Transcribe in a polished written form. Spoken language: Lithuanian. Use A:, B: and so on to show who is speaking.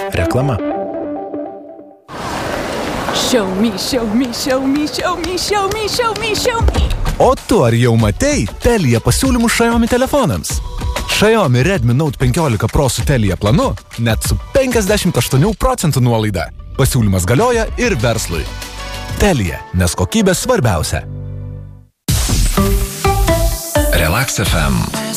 A: Reklama.
B: Show me.
A: O tu ar jau matei Telia pasiūlymų Xiaomi telefonams? Xiaomi Redmi Note 15 Pro su Telia planu net su 58% nuolaida. Pasiūlymas galioja ir verslui. Telia, nes kokybė svarbiausia.
C: Relax FM.